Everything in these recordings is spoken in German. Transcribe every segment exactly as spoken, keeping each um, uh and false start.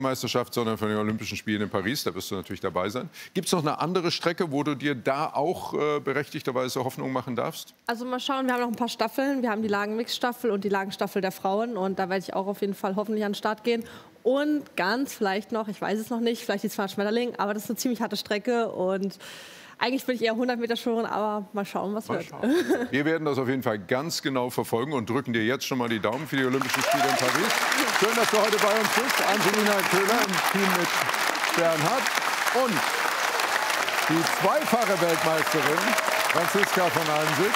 Meisterschaft, sondern von den Olympischen Spielen in Paris. Da wirst du natürlich dabei sein. Gibt es noch eine andere Strecke, wo du dir da auch äh, berechtigterweise Hoffnung machen darfst? Also mal schauen, wir haben noch ein paar Staffeln. Wir haben die Lagenmix-Staffel und die Lagenstaffel der Frauen. Und da werde ich auch auf jeden Fall hoffentlich an den Start gehen. Und ganz vielleicht noch, ich weiß es noch nicht, vielleicht die zweihundert Schmetterling, aber das ist eine ziemlich harte Strecke. Und eigentlich bin ich eher hundert Meter Schwimmerin, aber mal schauen, was mal wird. Schauen. Wir werden das auf jeden Fall ganz genau verfolgen und drücken dir jetzt schon mal die Daumen für die Olympischen Spiele in Paris. Schön, dass du heute bei uns bist. Angelina Köhler im Team mit Bernhard und die zweifache Weltmeisterin Franziska von Almsick.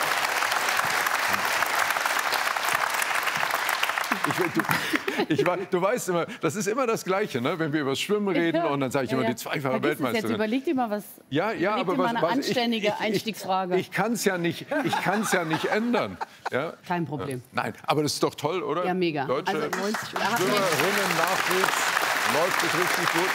Ich, ich, du weißt immer, das ist immer das Gleiche, ne? Wenn wir über das Schwimmen reden und dann sage ich ja, immer ja. die zweifache Weltmeisterin. Jetzt überleg dir mal was. Ja, ja, aber was, mal eine was, anständige ich, ich, Einstiegsfrage. Ich, ich kann es ja nicht, ich kann's ja nicht ändern. Ja? Kein Problem. Ja. Nein, aber das ist doch toll, oder? Ja, mega. Deutsche also neunzig, Schwimmerinnen Nachwuchs läuft es richtig gut.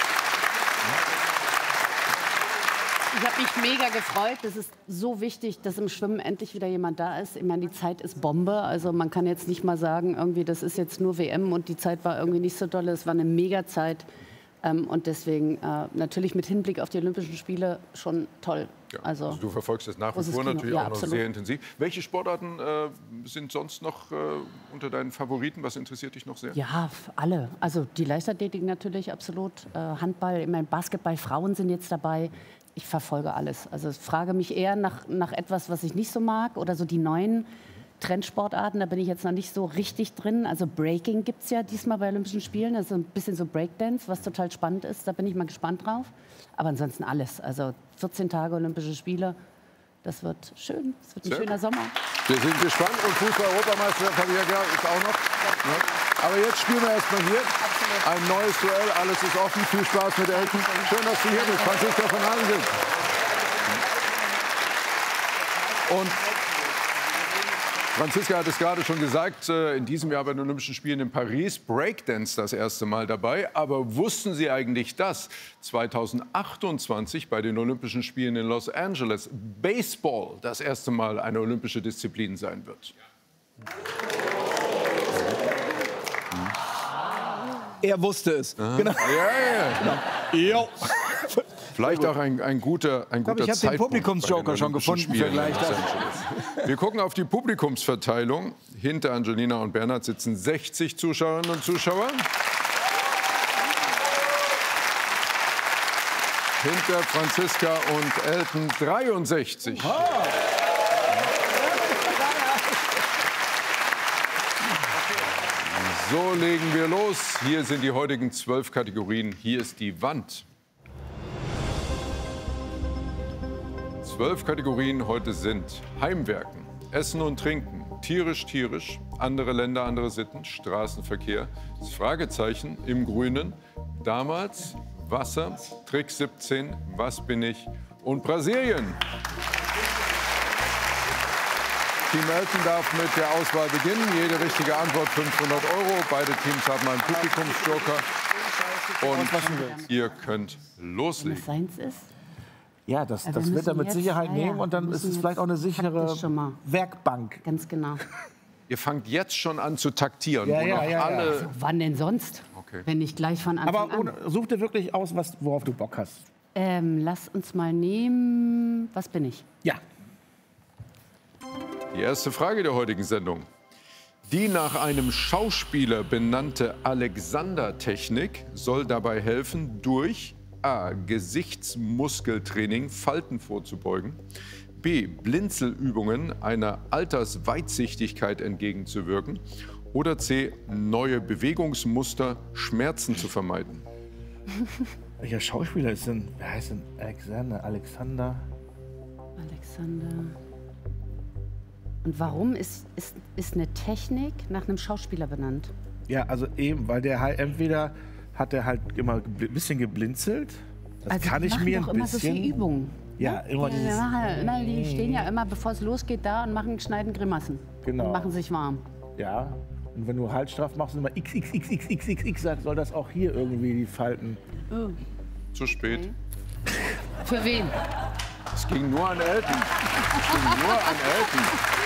Ich habe mich mega gefreut. Das ist so wichtig, dass im Schwimmen endlich wieder jemand da ist. Ich meine, die Zeit ist Bombe. Also man kann jetzt nicht mal sagen, irgendwie, das ist jetzt nur W M und die Zeit war irgendwie nicht so doll. Es war eine mega Zeit. Ähm, und deswegen äh, natürlich mit Hinblick auf die Olympischen Spiele schon toll. Ja, also, also du verfolgst das nach wie vor Kino. natürlich Ja, auch noch absolut. sehr intensiv. Welche Sportarten äh, sind sonst noch äh, unter deinen Favoriten? Was interessiert dich noch sehr? Ja, alle. Also die Leichtathletik natürlich absolut. Äh, Handball, ich meine, Basketball, Frauen sind jetzt dabei. Ich verfolge alles. Also ich frage mich eher nach, nach etwas, was ich nicht so mag oder so die neuen Trendsportarten. Da bin ich jetzt noch nicht so richtig drin. Also Breaking gibt es ja diesmal bei Olympischen Spielen. Das ist ein bisschen so Breakdance, was total spannend ist. Da bin ich mal gespannt drauf. Aber ansonsten alles. Also vierzehn Tage Olympische Spiele. Das wird schön. Das wird ein Sehr schöner gut. Sommer. Wir sind gespannt. Und Fußball-Europameisterschaft habe ich ja gesagt, ist auch noch. Ne? Aber jetzt spielen wir erst mal hier. Ein neues Duell, alles ist offen. Viel Spaß mit Elton. Schön, dass du hier bist. Franziska von Almsick. Und Franziska hat es gerade schon gesagt, in diesem Jahr bei den Olympischen Spielen in Paris, Breakdance das erste Mal dabei. Aber wussten Sie eigentlich, dass zweitausendachtundzwanzig bei den Olympischen Spielen in Los Angeles Baseball das erste Mal eine olympische Disziplin sein wird? Er wusste es. Aha. Genau. Ja, ja, ja. Vielleicht auch ein, ein guter, ein guter ich habe den Publikumsjoker schon gefunden. Vielleicht Wir gucken auf die Publikumsverteilung. Hinter Angelina und Bernhard sitzen sechzig Zuschauerinnen und Zuschauer. Hinter Franziska und Elton dreiundsechzig. Oh. So legen wir los. Hier sind die heutigen zwölf Kategorien. Hier ist die Wand. Zwölf Kategorien heute sind Heimwerken, Essen und Trinken, tierisch, tierisch, andere Länder, andere Sitten, Straßenverkehr, das Fragezeichen im Grünen, damals, Wasser, Trick siebzehn, was bin ich und Brasilien. Team Elton darf mit der Auswahl beginnen. Jede richtige Antwort fünfhundert Euro. Beide Teams haben einen Publikumsjoker. Und ihr könnt loslegen. Was seins ist? Ja, das, Also das wir wird er mit jetzt- Sicherheit ah ja, nehmen und dann wir ist müssen es vielleicht auch eine sichere taktisch schon mal. Werkbank. Ganz genau. Ihr fangt jetzt schon an zu taktieren. Ja, wo ja, noch ja, ja. alle Also, wann denn sonst? Okay. Wenn nicht gleich von Anfang Aber an. ohne, such dir wirklich aus, was, worauf du Bock hast. Ähm, lass uns mal nehmen. Was bin ich? Ja. Die erste Frage der heutigen Sendung. Die nach einem Schauspieler benannte Alexander-Technik soll dabei helfen, durch A. Gesichtsmuskeltraining Falten vorzubeugen, B. Blinzelübungen einer Altersweitsichtigkeit entgegenzuwirken oder C. Neue Bewegungsmuster, Schmerzen zu vermeiden. Welcher Schauspieler ist denn? Wer heißt denn Alexander? Alexander? Alexander. Und warum ist, ist, ist eine Technik nach einem Schauspieler benannt? Ja, also eben, weil der halt entweder hat er halt immer ein bisschen geblinzelt. Das Also kann die ich machen mir doch ein immer so bisschen. viel Übungen. Ja, immer Die, dieses. machen, immer, die stehen ja immer, bevor es losgeht, da und machen, schneiden Grimassen. Genau. Und machen sich warm. Ja. Und wenn du Halsstraff machst und immer x x x x x x x sagt, soll das auch hier irgendwie die Falten. Oh. Zu spät. Für wen? Es ging nur an Elton. Es ging nur an Elton.